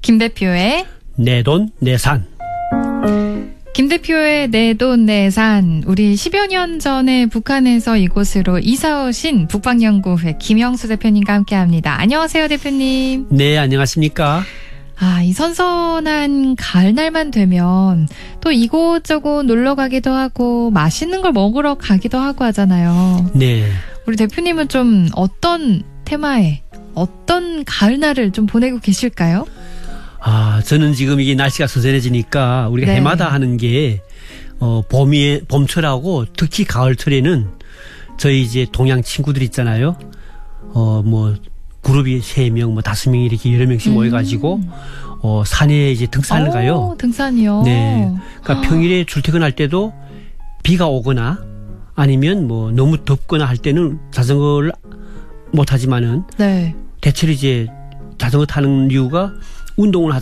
김 대표의 내 돈, 내 산. 김 대표의 내 돈, 내 산. 우리 10여 년 전에 북한에서 이곳으로 이사 오신 북방연구회 김영수 대표님과 함께합니다. 안녕하세요, 대표님. 네, 안녕하십니까? 이 선선한 가을날만 되면 또 이곳저곳 놀러 가기도 하고 맛있는 걸 먹으러 가기도 하고 하잖아요. 네. 우리 대표님은 좀 어떤 테마에 어떤 가을날을 좀 보내고 계실까요? 저는 지금 이게 날씨가 선선해지니까 우리가 네. 해마다 하는 게 봄철하고 특히 가을철에는 저희 이제 동양 친구들 있잖아요. 그룹이 3명, 5명 이렇게 여러 명씩 모여가지고 산에 이제 등산을 가요. 등산이요. 네. 그러니까 평일에 출퇴근할 때도 비가 오거나 아니면 너무 덥거나 할 때는 자전거를 못 하지만은 네. 대체로 이제 자전거 타는 이유가 운동을